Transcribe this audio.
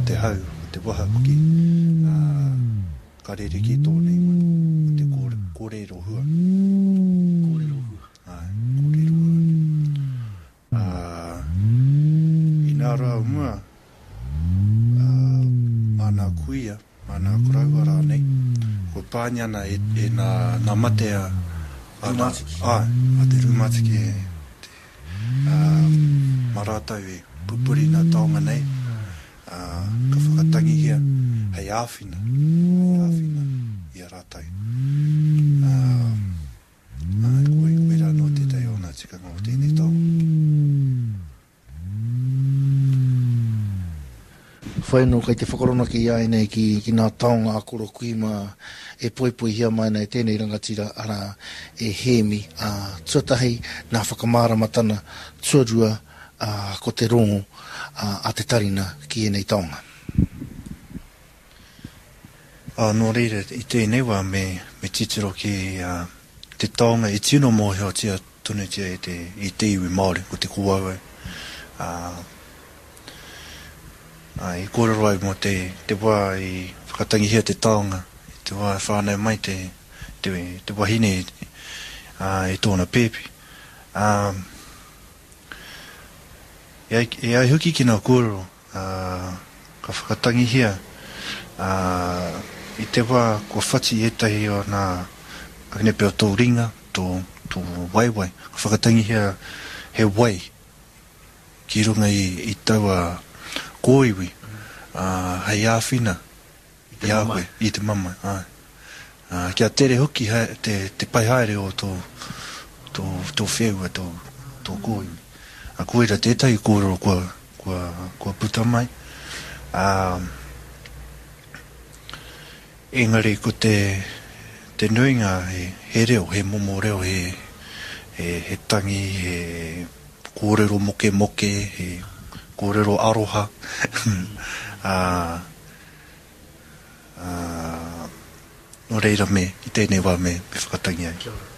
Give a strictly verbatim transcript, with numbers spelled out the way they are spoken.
te hau, te waha kuki. Ka rere ki tōnei mana, te kōrero hua. Kōrero hua. Ai, kōrero hua. I nā rā umua, mana kuia, mana kuraua rānei, ko pāniana e, e nā, nā matea, Rūmatiki. Ai, a te rūmatiki e te uh, maratau e pupuri nā taonga nei, uh, ka whakatangi hia, hei āwhina, hei āwhina i a rātai. Uh, uh, koe, koe rā no te tei ona tikanga o tēnei taonga. Whai no kei te whakarona ki ai nei ki, ki nā taonga a koro kuima e poipoi hia mai nei tēnei rangatira ara e hemi a uh, tuatahi nā whakamāramatana tuarua uh, ko te rongo uh, a te tarina ki e nei taonga. Uh, no reira, i tēnei wā me, me titiro ki uh, te taonga i tino mōhio tia tunu tia i te, i te iwi Māori ko te kuawe. Uh, Ai, kōrero ai mo te, te wā i whakatangi hia te taonga, te wā e whānau mai te, te, te wahine uh, e tōna pēpi. Um, e, ai, e ai huki ki nā kōrero, uh, ka whakatangi hia, uh, i te wā kua whati etahi o nā akne peo tō ringa, tō, tō waiwai, ka whakatangi hia he wai, ki runga i, i taua kōiwi, uh, hei āwhina, i awe, i te mama. Uh, uh, kia tere hoki ha, te, te paihaere o tō, tō, tō wheua, tō, tō kōiwi. A koeira tētai kōrero kua, kua, kua puta mai. Uh, engari ko te, te nuinga he, he reo, he momo reo, he, he, he tangi, he kōrero moke moke, he kōrero aroha. uh, uh, no reira me, i tēnei wā me, me whakatangi ai.